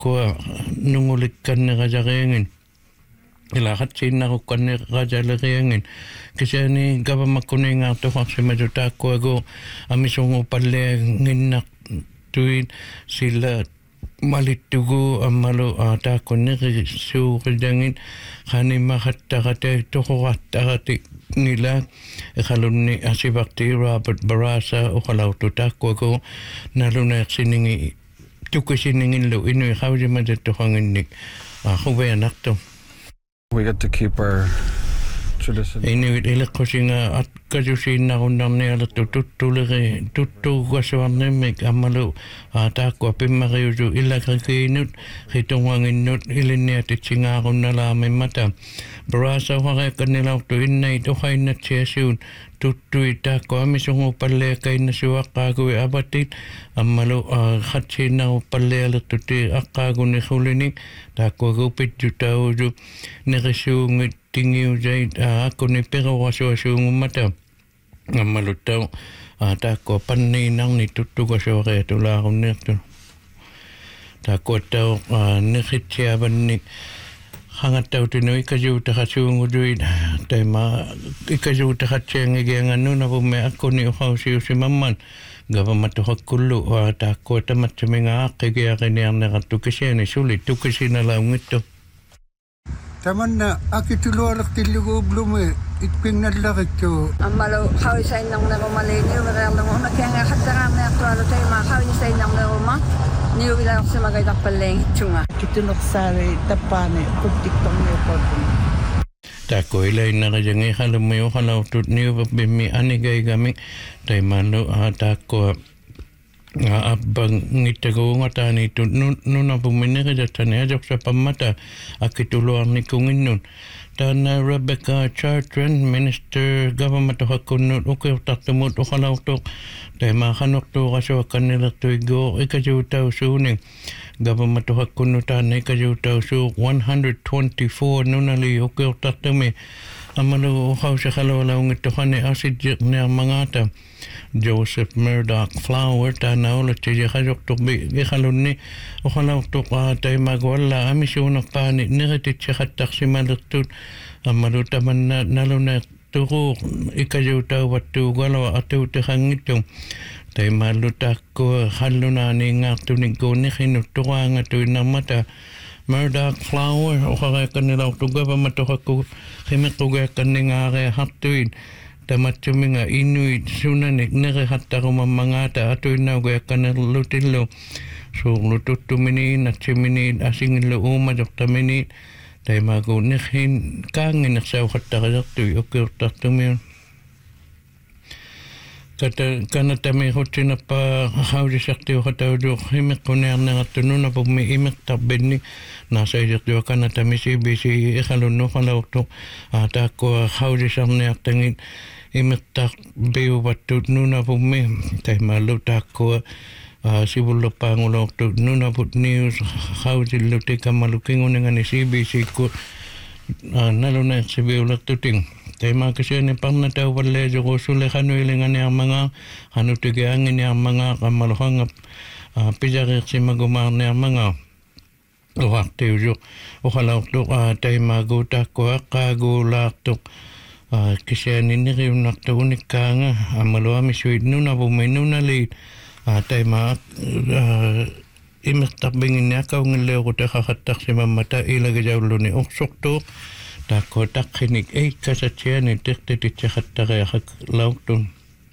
taakkoa nungulikkannerajariangin ilaaqatsiinnarukkannerajaleriangin kisani gavamakkuningaartuqarsimatu taakkuagu amisungu pallianginnartuin silla malittugu ammalu taakkunneri suuridangin qanimahattaqata toqorattarati ngila eqalunni asivarti Robert Barasa uqalautu taakkuagu naluneersiningi tukusiningillu inui qausimatattuqanginnik quveanartu. We get to keep our tradition. Inuit ilekkosinga atkasusiinnarunnarnialattu tuttuugasuarnimmik ammalu taakkua pimmariusu illakrikiinut qitunganginnut ilinniatitsingaarunalaamimmata Barasa uqareakkannilaurtu innait uqainnatsiasuun tuttui taakkua amisungu palliakainnasuaqqaagui apatit ammalu qatsiinnaruppallialertuti aqqaaguni qulinik taakkuagu pitjutausu nerisuungit tingiusait akkuni peruasuasuungummata ammaluttau taakkua panniinarni tuttugasuareatulaarunniartu taakkuattau neritsiavannik hangattautinu ikasuutaqasuungutuit taima ikasuutaqatsiangigiangannunapummi akkuni uqausiusimamman gavamatuqakkullu taakkua tamatsumingaaqqigiaqiniarneqartu kisiani suli tukisinalaungittu tamanna akituluaraqtillugu blume itpingnallaqittu ammalu qawisainnernerumaliiniu mereerlungu nakianga hattaraarneartualu taima qawisainnerneruma niuvilaorsimagaitarpalleengitsunga kitunersaari tappaani quttiktorniuqorpun taakku ilainnaqijangi qalummi uqalaurtut niuvapimmi anigaigami taimalu taakkua abbangittaguungataaniittu nunapummineqitatani ajoqsapammata akkituluarnikkunginnun taana Rebecca Chartrand Minister Government-uqakkunnut ukiurtartumut uqalaurtuq taima qanortuuqasuaqqannilertuigguuq ikasuutausuuning Government-uqakkunnu taana ikasuutausuuq 124 nunali ukiurtartumi amalu uqausiqalualaungittuqani asitjiqniarmangaata Joseph Murdoch Flower taana ulatsijiqasuqtuqbi iqalunni uqalaurtuq taimagualla amisuunerpaani nerititsaqattaqsimalertut amalu tamanna naluneerturuuq ikasuutauvattuugalawa atuutiqangittung taimallu taakkua qallunaaniingaartunikkuunniqinut tuqaangatuinnarmata Murdoch Flower uqareakkannilaurtu government-uqakku qimiqqugiakkanningaariaqartuit tamatsuminga inuit sunanik neriqattarumammangata atuinnaugiakkanerlutillu suurlututtumini natsimini asingillu uumajoqtamini taimagu nirhin kaanginersauqattarilertui ukiurtartumiun kanatami hutsinappa haujisartiuqatauduq imiqquniarnerattu nunapummi imiqtarbinni naasaisertua kanatami CBC iqalunnuqalaurtuq taakkua haujisarniartangit imiqtarbiuvattut nunapummi taimallu taakkua sivullerpaangulaurtut nunaput news hausilluti kammalukinguningani CBC ku naluneersiviulertuting taima kisiani parnatauvalleesuqu suleqanuilinganiarmanga qanutigianginiarmanga qammaluqanga pisariqsimagumaarniarmanga uartiusuq uqalaurtuq taimagu taakkuaqqaaguulaartuq kisiani niriunnartugunikkaanga ammaluamisuit nunapummi nunaliit taima imirtarbinginniaqaungilleequtaqaqattaqsimammata ilagijauluni ursuqtuuq taakko taqqinik eikkasatsiani tirtititsaqattariaqak laurtun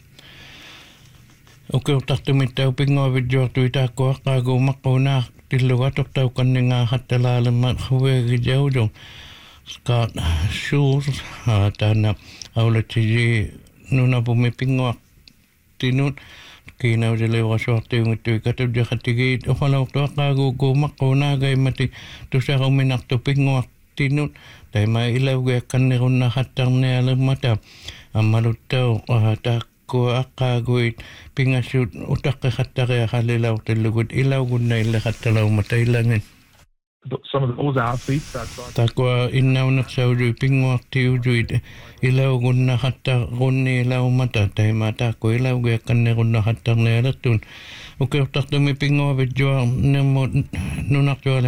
ukiurtartumittau pinguavitjuartui taakkuaqqaagu maqqunaaq tillugatortauqanningaaqattalaalemmat huveegijaudu Scott Schultz taana aulatsiji nunapummi pinguaqtinut kiinausileuqasuartiungittui katujaqatigit uqalaurtuaqqaagu kuumaqqunaagaimati tusaruminartu pinguaqtinut taima ilaugiakkannirunnaqattarnialemmata ammaluttau taakkuaqqaaguit pingassut utaqqeqattariaqalilaurtillugut ilaugunna illeqattalaumata ilangin some of those athletes. Takwa inaunak sa ujui pinguakti ujui ilaw gunna hatta gunni ilaw mata tay mata ko ilaw gaya kanne gunna hatta nera tun. Uke utak tumi pinguakti jua nemo nunak jua